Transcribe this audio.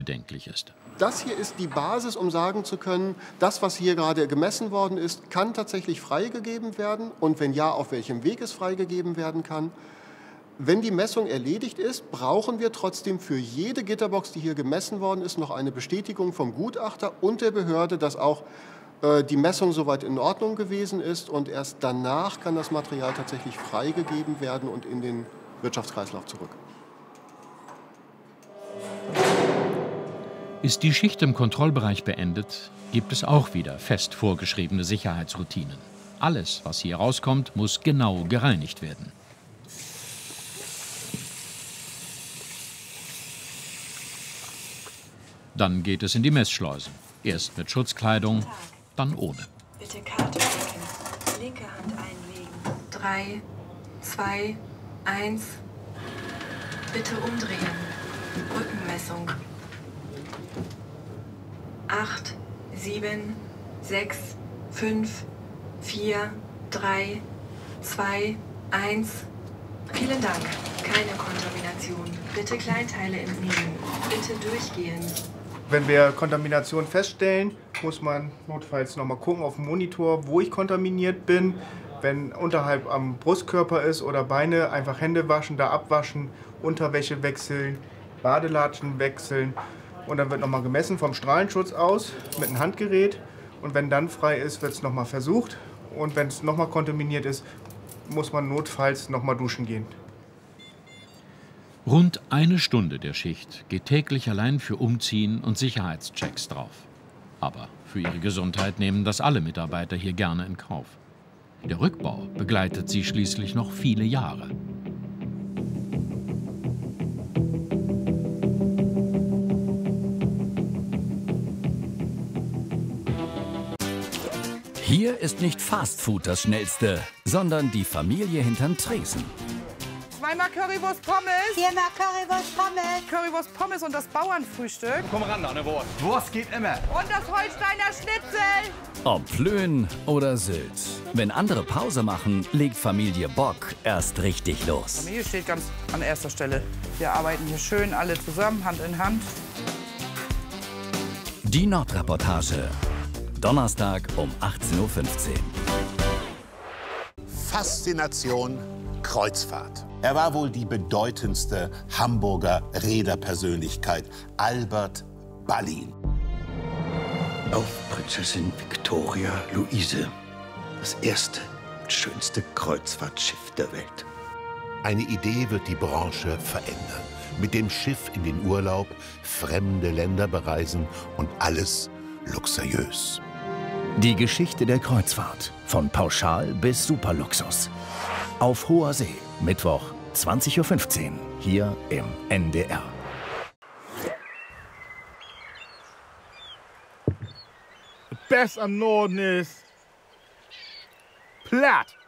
bedenklich ist. Das hier ist die Basis, um sagen zu können, das, was hier gerade gemessen worden ist, kann tatsächlich freigegeben werden und wenn ja, auf welchem Weg es freigegeben werden kann. Wenn die Messung erledigt ist, brauchen wir trotzdem für jede Gitterbox, die hier gemessen worden ist, noch eine Bestätigung vom Gutachter und der Behörde, dass auch die Messung soweit in Ordnung gewesen ist und erst danach kann das Material tatsächlich freigegeben werden und in den Wirtschaftskreislauf zurück. Ist die Schicht im Kontrollbereich beendet, gibt es auch wieder fest vorgeschriebene Sicherheitsroutinen. Alles, was hier rauskommt, muss genau gereinigt werden. Dann geht es in die Messschleusen. Erst mit Schutzkleidung, dann ohne. Bitte Karte legen. Linke Hand einlegen. 3, 2, 1. Bitte umdrehen. Rückenmessung. 8, 7, 6, 5, 4, 3, 2, 1. Vielen Dank. Keine Kontamination. Bitte Kleinteile entnehmen. Bitte durchgehen. Wenn wir Kontamination feststellen, muss man notfalls noch mal gucken auf dem Monitor, wo ich kontaminiert bin. Wenn unterhalb am Brustkörper ist oder Beine, einfach Hände waschen, da abwaschen, Unterwäsche wechseln, Badelatschen wechseln. Und dann wird noch mal gemessen vom Strahlenschutz aus mit einem Handgerät. Und wenn dann frei ist, wird es noch mal versucht. Und wenn es noch mal kontaminiert ist, muss man notfalls noch mal duschen gehen. Rund eine Stunde der Schicht geht täglich allein für Umziehen und Sicherheitschecks drauf. Aber für ihre Gesundheit nehmen das alle Mitarbeiter hier gerne in Kauf. Der Rückbau begleitet sie schließlich noch viele Jahre. Hier ist nicht Fastfood das Schnellste, sondern die Familie hinterm Tresen. Zweimal Currywurst Pommes. Viermal Currywurst Pommes. Currywurst Pommes und das Bauernfrühstück. Komm ran, eine Wurst. Wurst geht immer. Und das Holsteiner Schnitzel. Ob Flöhen oder Sylt. Wenn andere Pause machen, legt Familie Bock erst richtig los. Familie steht ganz an erster Stelle. Wir arbeiten hier schön alle zusammen, Hand in Hand. Die Nordreportage. Donnerstag um 18:15 Uhr. Faszination Kreuzfahrt. Er war wohl die bedeutendste Hamburger Reederpersönlichkeit, Albert Ballin. Auf Prinzessin Victoria Luise. Das erste und schönste Kreuzfahrtschiff der Welt. Eine Idee wird die Branche verändern. Mit dem Schiff in den Urlaub, fremde Länder bereisen und alles luxuriös. Die Geschichte der Kreuzfahrt. Von Pauschal bis Superluxus. Auf hoher See. Mittwoch, 20:15 Uhr. Hier im NDR. Best am Norden ist platt.